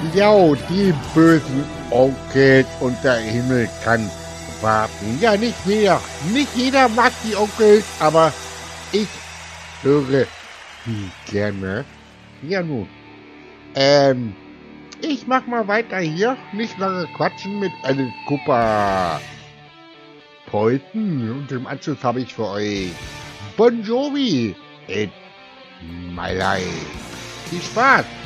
Ja, die bösen Onkels unter Himmel kann warten. Ja, nicht jeder mag die Onkels, aber ich höre die gerne. Ja nun, ich mach mal weiter hier. Nicht lange quatschen mit einem Kuppa Polten. Und im Anschluss habe ich für euch Bon Jovi in My Life. Viel Spaß!